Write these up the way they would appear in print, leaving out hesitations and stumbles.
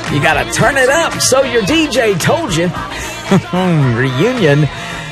You gotta turn it up, so your DJ told you. Reunion,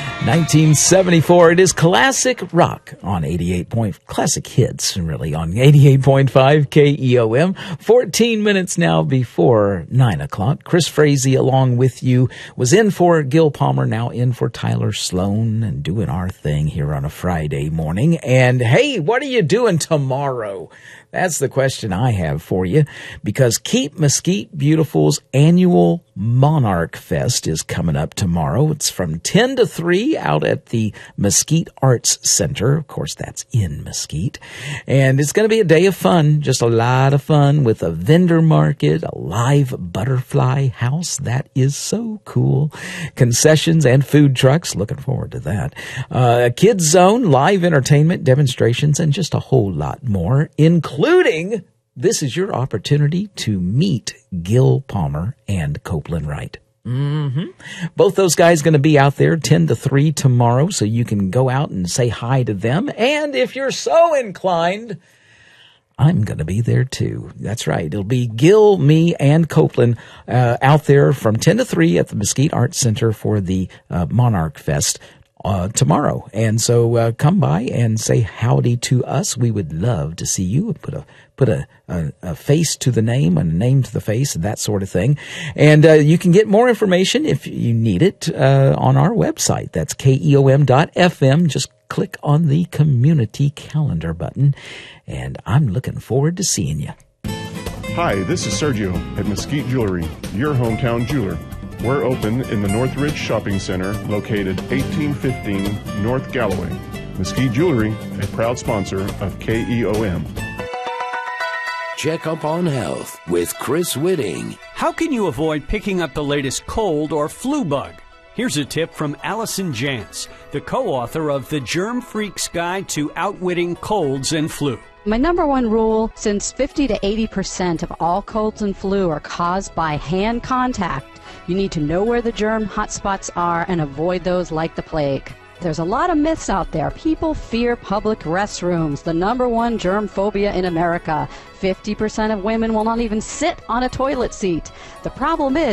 1974. It is classic rock on 88 point, classic hits, really, on 88.5 KEOM. 14 minutes now before 9 o'clock. Chris Frazee along with you was in for Gil Palmer, now in for Tyler Sloan, and doing our thing here on a Friday morning. And hey, what are you doing tomorrow? That's the question I have for you, because Keep Mesquite Beautiful's annual Monarch Fest is coming up tomorrow. It's from 10 to 3 out at the Mesquite Arts Center. Of course, that's in Mesquite. And it's going to be a day of fun, just a lot of fun, with a vendor market, a live butterfly house. That is so cool. Concessions and food trucks. Looking forward to that. A kids zone, live entertainment, demonstrations, and just a whole lot more, including, this is your opportunity to meet Gil Palmer and Copeland Wright. Both those guys going to be out there 10 to 3 tomorrow, so you can go out and say hi to them. And if you're so inclined, I'm going to be there too. That's right. It'll be Gil, me, and Copeland out there from 10 to 3 at the Mesquite Arts Center for the Monarch Fest tomorrow. And so come by and say howdy to us. We would love to see you. Put a face to the name and a name to the face and that sort of thing. And you can get more information if you need it on our website. That's KEOM.FM. Just click on the community calendar button. And I'm looking forward to seeing you. Hi, this is Sergio at Mesquite Jewelry, your hometown jeweler. We're open in the Northridge Shopping Center, located 1815 North Galloway. Mesquite Jewelry, a proud sponsor of KEOM. Check up on health with Chris Whitting. How can you avoid picking up the latest cold or flu bug? Here's a tip from Allison Jantz, the co-author of The Germ Freak's Guide to Outwitting Colds and Flu. My number one rule, since 50 to 80% of all colds and flu are caused by hand contact, you need to know where the germ hotspots are and avoid those like the plague. There's a lot of myths out there. People fear public restrooms, the number one germ phobia in America. 50% of women will not even sit on a toilet seat. The problem is,